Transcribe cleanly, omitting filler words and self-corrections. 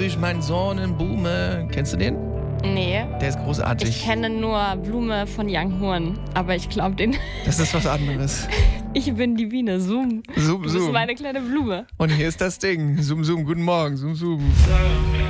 wisch mein Sonnenblume. Kennst du den? Nee. Der ist großartig. Ich kenne nur Blume von Young Horn, aber ich glaube den. Das ist was anderes. Ich bin die Biene, Zoom. Zoom, Du bist Zoom. meine kleine Blume. Und hier ist das Ding. Zoom, Zoom, guten Morgen. Zoom, Zoom.